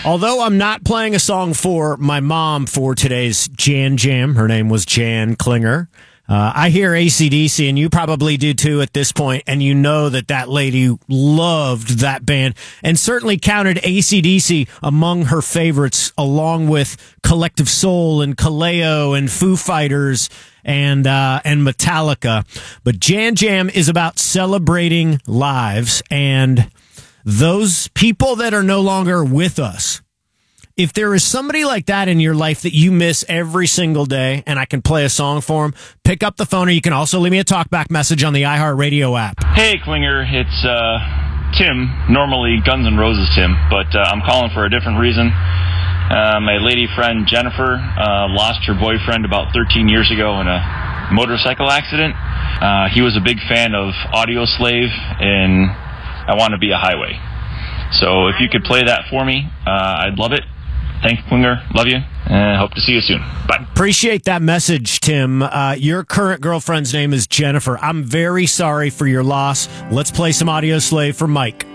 Although I'm not playing a song for my mom for today's Jan Jam, her name was Jan Klinger. I hear AC/DC, and you probably do too at this point, and you know that lady loved that band and certainly counted AC/DC among her favorites, along with Collective Soul and Kaleo and Foo Fighters and Metallica. But Jan Jam is about celebrating lives and those people that are no longer with us. If there is somebody like that in your life that you miss every single day and I can play a song for them, pick up the phone, or you can also leave me a talkback message on the iHeartRadio app. Hey, Klinger, it's Tim, normally Guns N' Roses Tim, but I'm calling for a different reason. My lady friend Jennifer lost her boyfriend about 13 years ago in a motorcycle accident. He was a big fan of Audioslave and I Want to Be a Highway. So if you could play that for me, I'd love it. Thanks, Klinger. Love you. And hope to see you soon. Bye. Appreciate that message, Tim. Your current girlfriend's name is Jennifer. I'm very sorry for your loss. Let's play some Audioslave for Mike.